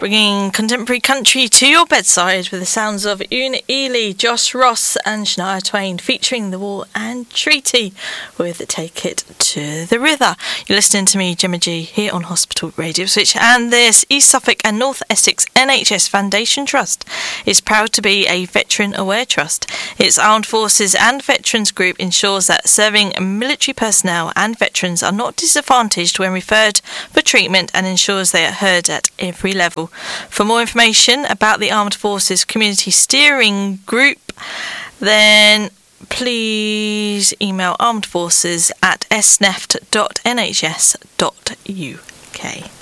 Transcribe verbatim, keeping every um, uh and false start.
bringing contemporary country to your bedside with the sounds of Una Ely, Josh Ross and Shania Twain, featuring The War and Treaty with Take It to the River. You're listening to me, Gemma G, here on Hospital Radio Switch, and this East Suffolk and North Essex N H S Foundation Trust is proud to be a veteran-aware trust. Its Armed Forces and Veterans Group ensures that serving military personnel and veterans are not disadvantaged when referred for treatment and ensures they are heard at every level. For more information about the Armed Forces Community Steering Group, then please email armed forces at s n e f t dot n h s dot u k.